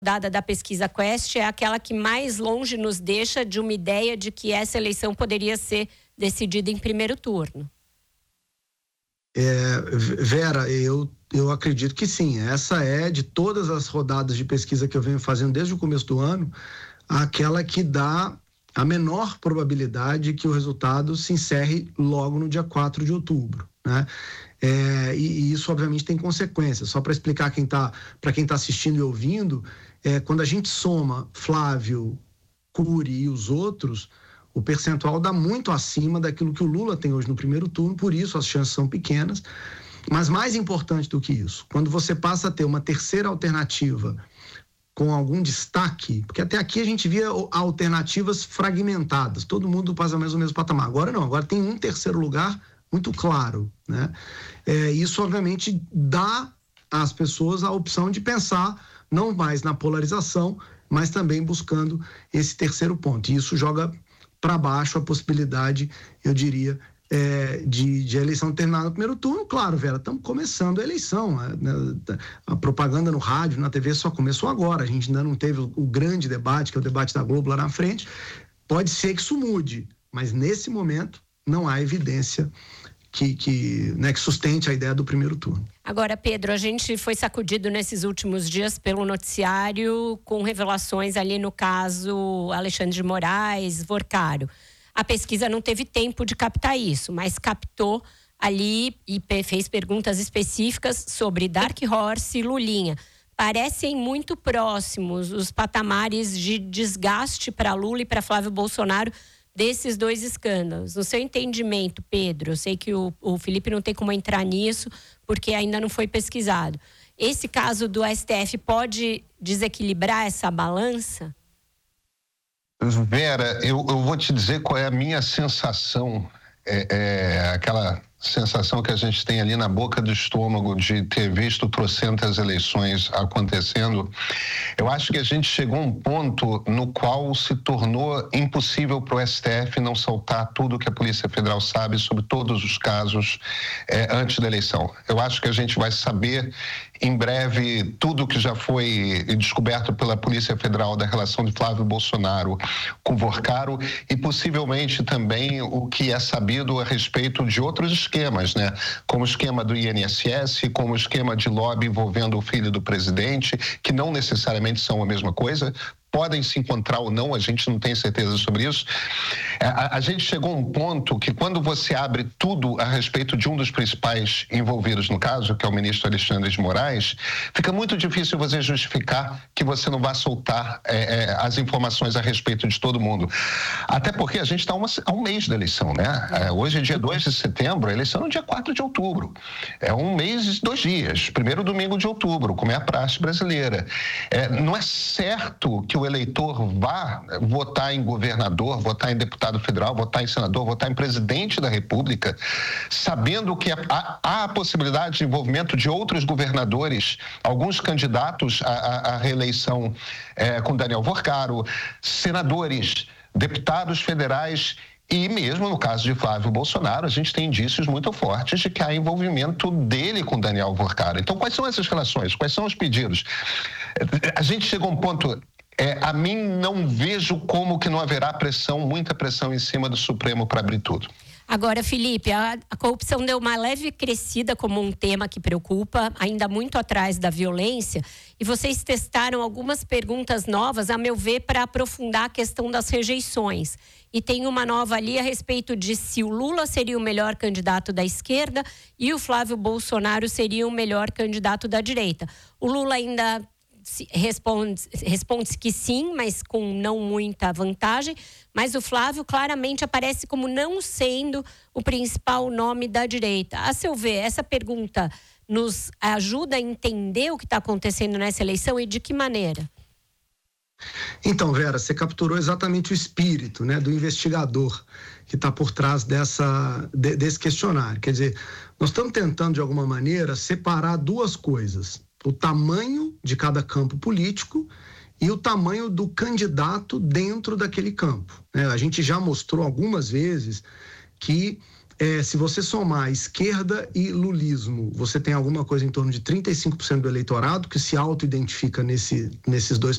rodada da pesquisa Quest é aquela que mais longe nos deixa de uma ideia de que essa eleição poderia ser decidida em primeiro turno. Vera, eu acredito que sim. Essa é, de todas as rodadas de pesquisa que eu venho fazendo desde o começo do ano, aquela que dá a menor probabilidade que o resultado se encerre logo no dia 4 de outubro, né? E isso obviamente tem consequências. Só para explicar para quem tá assistindo e ouvindo, quando a gente soma Flávio, Cury e os outros, o percentual dá muito acima daquilo que o Lula tem hoje no primeiro turno, por isso as chances são pequenas. Mas mais importante do que isso, quando você passa a ter uma terceira alternativa com algum destaque, porque até aqui a gente via alternativas fragmentadas, todo mundo passa mais ou menos patamar. Agora não, agora tem um terceiro lugar muito claro, né? Isso obviamente dá às pessoas a opção de pensar não mais na polarização, mas também buscando esse terceiro ponto. E isso joga para baixo a possibilidade, eu diria, de a eleição terminar no primeiro turno. Claro, Vera, estamos começando a eleição, né? A propaganda no rádio, na TV só começou agora, a gente ainda não teve o grande debate, que é o debate da Globo lá na frente. Pode ser que isso mude, mas nesse momento não há evidência que sustente a ideia do primeiro turno. Agora, Pedro, a gente foi sacudido nesses últimos dias pelo noticiário com revelações ali no caso Alexandre de Moraes, Vorcaro. A pesquisa não teve tempo de captar isso, mas captou ali e fez perguntas específicas sobre Dark Horse e Lulinha. Parecem muito próximos os patamares de desgaste para Lula e para Flávio Bolsonaro desses dois escândalos. No seu entendimento, Pedro, eu sei que o Felipe não tem como entrar nisso porque ainda não foi pesquisado. Esse caso do STF pode desequilibrar essa balança? Vera, eu vou te dizer qual é a minha sensação, aquela sensação que a gente tem ali na boca do estômago de ter visto trocentas eleições acontecendo. Eu acho que a gente chegou a um ponto no qual se tornou impossível para o STF não soltar tudo que a Polícia Federal sabe sobre todos os casos antes da eleição. Eu acho que a gente vai saber em breve tudo que já foi descoberto pela Polícia Federal da relação de Flávio Bolsonaro com Vorcaro e possivelmente também o que é sabido a respeito de outros esquemas, né? Como o esquema do INSS, como o esquema de lobby envolvendo o filho do presidente, que não necessariamente são a mesma coisa. Podem se encontrar ou não, a gente não tem certeza sobre isso. A gente chegou a um ponto que quando você abre tudo a respeito de um dos principais envolvidos no caso, que é o ministro Alexandre de Moraes, fica muito difícil você justificar que você não vá soltar as informações a respeito de todo mundo. Até porque a gente está a um mês da eleição, né? Hoje é dia 2 de setembro, a eleição é no dia 4 de outubro. É um mês e 2 dias, primeiro domingo de outubro, como é a praxe brasileira. Não é certo que o eleitor vá votar em governador, votar em deputado federal, votar em senador, votar em presidente da República, sabendo que há a possibilidade de envolvimento de outros governadores, alguns candidatos à reeleição com Daniel Vorcaro, senadores, deputados federais. E mesmo no caso de Flávio Bolsonaro, a gente tem indícios muito fortes de que há envolvimento dele com Daniel Vorcaro. Então, quais são essas relações? Quais são os pedidos? A gente chegou a um ponto... a mim não vejo como que não haverá muita pressão em cima do Supremo para abrir tudo. Agora, Felipe, a corrupção deu uma leve crescida como um tema que preocupa, ainda muito atrás da violência, e vocês testaram algumas perguntas novas, a meu ver, para aprofundar a questão das rejeições. E tem uma nova ali a respeito de se o Lula seria o melhor candidato da esquerda e o Flávio Bolsonaro seria o melhor candidato da direita. O Lula ainda responde que sim, mas com não muita vantagem, mas o Flávio claramente aparece como não sendo o principal nome da direita. A seu ver, essa pergunta nos ajuda a entender o que está acontecendo nessa eleição e de que maneira? Então, Vera, você capturou exatamente o espírito, né, do investigador que está por trás desse questionário. Quer dizer, nós estamos tentando, de alguma maneira, separar duas coisas: o tamanho de cada campo político e o tamanho do candidato dentro daquele campo. A gente já mostrou algumas vezes que se você somar esquerda e lulismo, você tem alguma coisa em torno de 35% do eleitorado que se auto-identifica nesses dois